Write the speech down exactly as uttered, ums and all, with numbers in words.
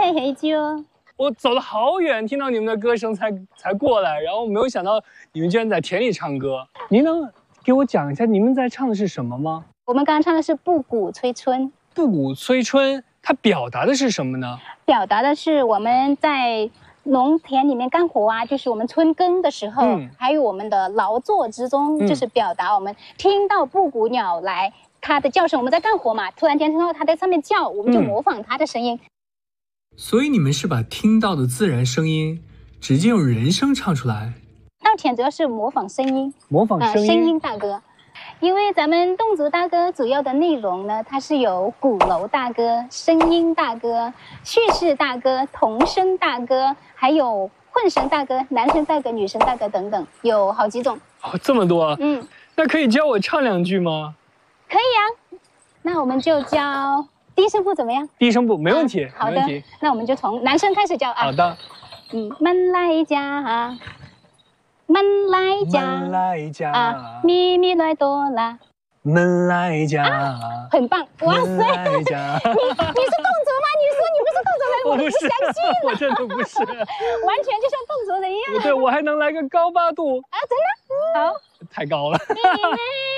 来很久。 我走了好远，听到你们的歌声才才过来，然后没有想到你们居然在田里唱歌。您能给我讲一下你们在唱的是什么吗？ 我们刚刚唱的是《布谷催春》。 布谷催春，它表达的是什么呢？表达的是我们在农田里面干活啊，就是我们春耕的时候，嗯、还有我们的劳作之中，嗯、就是表达我们听到布谷鸟来它的叫声，我们在干活嘛，突然间听到它在上面叫，我们就模仿它的声音。 嗯、所以你们是把听到的自然声音直接用人声唱出来？ 稻田主要是模仿声音， 模仿声音， 呃、声音大歌。因为咱们侗族大歌主要的内容呢，它是有鼓楼大歌、声音大歌、叙事大歌、童声大歌，还有混声大歌、男声大歌、女声大歌等等，有好几种。 哦，这么多。嗯，那可以教我唱两句吗？ 可以啊，那我们就教低声部怎么样？ 低声部没问题。 啊、好的，那我们就从男生开始教啊。 好的。 嗯，门来家。门来家， 门来家啊，咪咪来哆啦， 门来家， 啊、很棒，哇塞！你你是侗族吗？你说你不是侗族人，我都不相信了， 我真的不是， 完全就像侗族人一样。 对，我还能来个高八度啊，真的？好， 太高了。